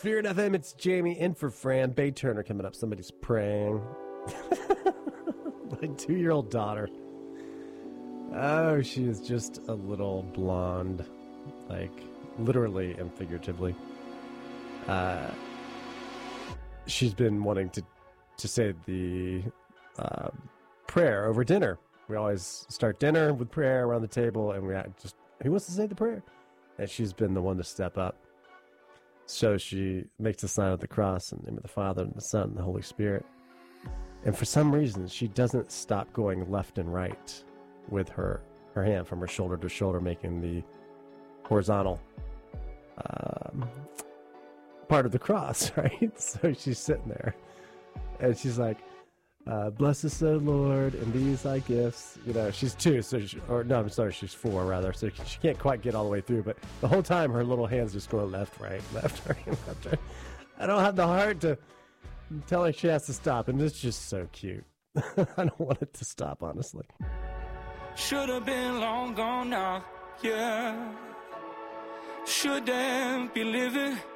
Spirit FM, it's Jamie in for Fran. Bay Turner coming up. Somebody's praying. My 2-year-old daughter. Oh, she is just a little blonde. Like, literally and figuratively. She's been wanting to say the prayer over dinner. We always start dinner with prayer around the table, and we just, who wants to say the prayer? And she's been the one to step up. So she makes the sign of the cross in the name of the Father and the Son and the Holy Spirit. And for some reason, she doesn't stop going left and right with her hand from her shoulder to shoulder, making the horizontal part of the cross, right? So she's sitting there, and she's like, bless us, O Lord, and these thy gifts. You know, she's 2, so she's 4, rather, so she can't quite get all the way through, but the whole time her little hand's just going left, right, left, right, left, right. I don't have the heart to tell her she has to stop, and it's just so cute. I don't want it to stop, honestly. Should have been long gone now, yeah. Shouldn't be living